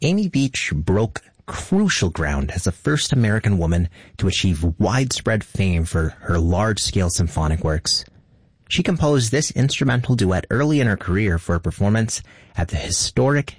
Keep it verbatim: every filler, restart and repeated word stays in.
Amy Beach broke crucial ground as the first American woman to achieve widespread fame for her large-scale symphonic works. She composed this instrumental duet early in her career for a performance at the historic